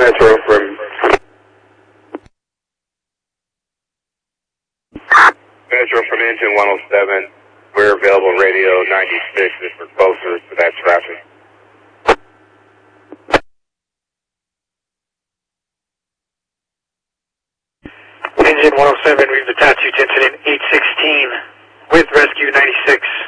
Metro from Engine 107. We're available radio 96 if we're closer to that traffic. Engine 107, we've attached you to incident 816 with Rescue 96.